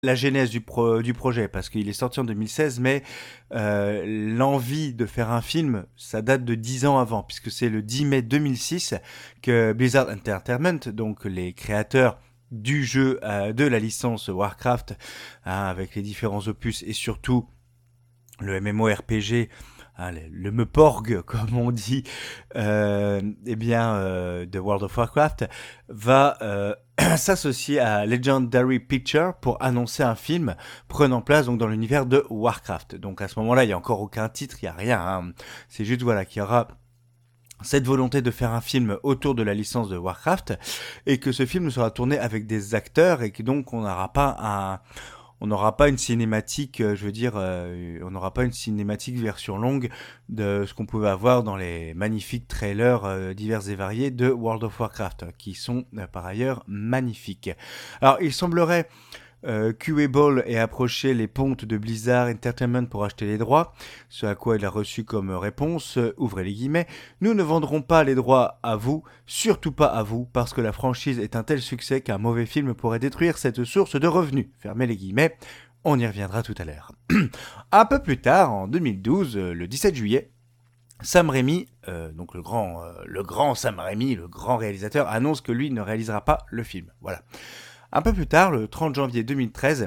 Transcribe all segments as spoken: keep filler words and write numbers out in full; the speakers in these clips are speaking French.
la genèse du, pro, du projet, parce qu'il est sorti en deux mille seize, mais euh, l'envie de faire un film, ça date de dix ans avant, puisque c'est le dix mai deux mille six que Blizzard Entertainment, donc les créateurs du jeu, euh, de la licence Warcraft, hein, avec les différents opus et surtout le MMORPG, hein, le, le Meporg, comme on dit, euh, eh bien, euh, de World of Warcraft, va euh, s'associer à Legendary Pictures pour annoncer un film prenant place donc dans l'univers de Warcraft. Donc à ce moment-là, il n'y a encore aucun titre, il n'y a rien. Hein. C'est juste voilà qu'il y aura cette volonté de faire un film autour de la licence de Warcraft et que ce film sera tourné avec des acteurs et que donc on n'aura pas un on n'aura pas une cinématique, euh, je veux dire, euh, on n'aura pas une cinématique version longue de ce qu'on pouvait avoir dans les magnifiques trailers euh, divers et variés de World of Warcraft, qui sont euh, par ailleurs magnifiques. Alors, il semblerait euh, qu'Uable ait approché les pontes de Blizzard Entertainment pour acheter les droits, ce à quoi il a reçu comme réponse, euh, ouvrez les guillemets, nous ne vendrons pas les droits à vous, surtout pas à vous, parce que la franchise est un tel succès qu'un mauvais film pourrait détruire cette source de revenus, fermez les guillemets, on y reviendra tout à l'heure. Un peu plus tard, en deux mille douze, euh, le dix-sept juillet, Sam Raimi, euh, donc le grand, euh, le grand Sam Raimi, le grand réalisateur, annonce que lui ne réalisera pas le film. Voilà. Un peu plus tard, le trente janvier deux mille treize,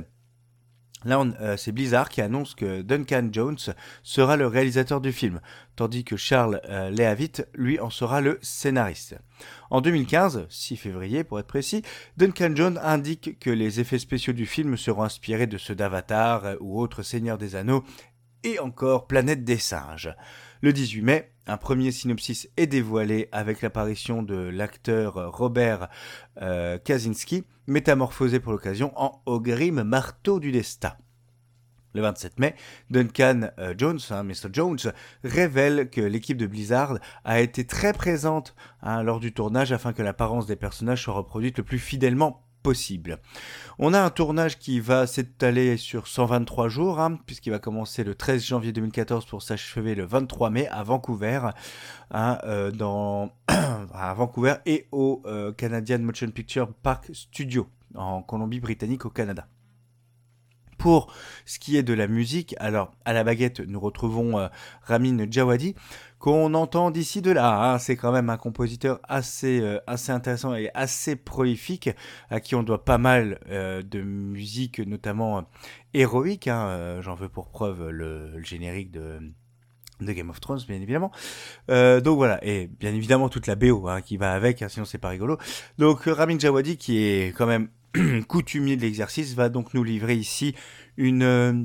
là on, euh, c'est Blizzard qui annonce que Duncan Jones sera le réalisateur du film, tandis que Charles euh, Leavitt, lui, en sera le scénariste. En deux mille quinze, six février pour être précis, Duncan Jones indique que les effets spéciaux du film seront inspirés de ceux d'Avatar euh, ou autres Seigneurs des Anneaux, et encore Planète des Singes. Le dix-huit mai, un premier synopsis est dévoilé avec l'apparition de l'acteur Robert euh, Kaczynski, métamorphosé pour l'occasion en Ogrim Marteau du Destin. Le vingt-sept mai, Duncan euh, Jones, hein, mister Jones, révèle que l'équipe de Blizzard a été très présente hein, lors du tournage afin que l'apparence des personnages soit reproduite le plus fidèlement possible. On a un tournage qui va s'étaler sur cent vingt-trois jours, hein, puisqu'il va commencer le treize janvier deux mille quatorze pour s'achever le vingt-trois mai à Vancouver, hein, euh, dans à Vancouver et au euh, Canadian Motion Picture Park Studio en Colombie-Britannique au Canada. Pour ce qui est de la musique, alors à la baguette, nous retrouvons euh, Ramin Djawadi, qu'on entend d'ici de là. Hein. C'est quand même un compositeur assez, euh, assez intéressant et assez prolifique, à qui on doit pas mal euh, de musique, notamment euh, héroïque. Hein. Euh, j'en veux pour preuve le, le générique de de Game of Thrones, bien évidemment. Euh, donc voilà, et bien évidemment toute la B O hein, qui va avec, hein, sinon c'est pas rigolo. Donc Ramin Djawadi, qui est quand même coutumier de l'exercice, va donc nous livrer ici une euh,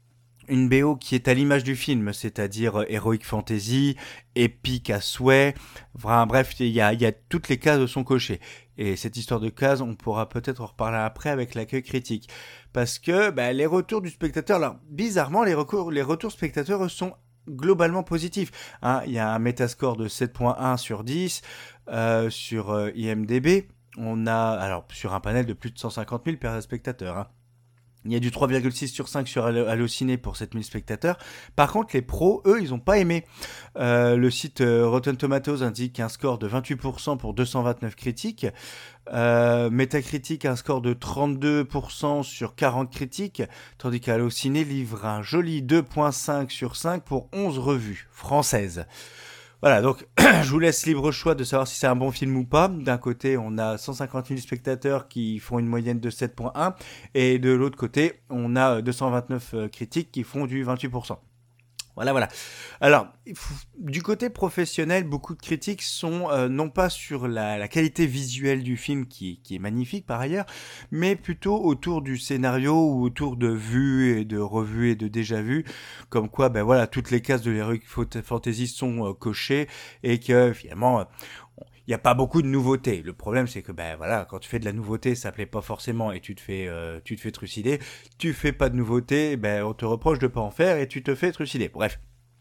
une B O qui est à l'image du film, c'est-à-dire euh, heroic fantasy, épique à souhait. Enfin, bref, il y a, y a toutes les cases sont cochées. Et cette histoire de cases, on pourra peut-être en reparler après avec l'accueil critique. Parce que bah, les retours du spectateur, alors bizarrement, les, recours, les retours spectateurs sont globalement positifs. Hein, il y a un métascore de sept virgule un sur dix euh, sur euh, I M D B. On a, alors sur un panel de plus de cent cinquante mille spectateurs. Hein. Il y a du trois virgule six sur cinq sur Allociné pour sept mille spectateurs. Par contre, les pros, eux, ils n'ont pas aimé. Euh, le site euh, Rotten Tomatoes indique un score de vingt-huit pour cent pour deux cent vingt-neuf critiques. Euh, Metacritic, un score de trente-deux pour cent sur quarante critiques. Tandis qu'Allociné livre un joli deux virgule cinq sur cinq pour onze revues françaises. Voilà, donc je vous laisse libre choix de savoir si c'est un bon film ou pas. D'un côté, on a cent cinquante mille spectateurs qui font une moyenne de sept virgule un et de l'autre côté, on a deux cent vingt-neuf critiques qui font du vingt-huit pour cent. Voilà, voilà. Alors, du côté professionnel, beaucoup de critiques sont euh, non pas sur la, la qualité visuelle du film, qui, qui est magnifique par ailleurs, mais plutôt autour du scénario ou autour de vues et de revues et de déjà-vues, comme quoi, ben voilà, toutes les cases de l'Heroic Fantasy sont euh, cochées et que finalement... Euh, il n'y a pas beaucoup de nouveautés. Le problème, c'est que ben voilà, quand tu fais de la nouveauté, ça plaît pas forcément et tu te fais, euh, tu te fais trucider. Tu fais pas de nouveauté, ben on te reproche de pas en faire et tu te fais trucider. Bref,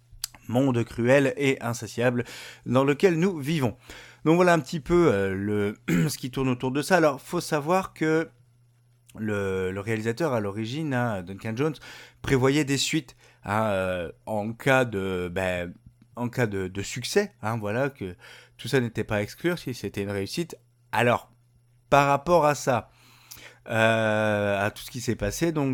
monde cruel et insatiable dans lequel nous vivons. Donc voilà un petit peu euh, le ce qui tourne autour de ça. Alors, faut savoir que le, le réalisateur à l'origine, hein, Duncan Jones, prévoyait des suites hein, euh, en cas de ben, en cas de, de succès, hein, voilà, que tout ça n'était pas exclu si c'était une réussite. Alors, par rapport à ça, euh, à tout ce qui s'est passé. Donc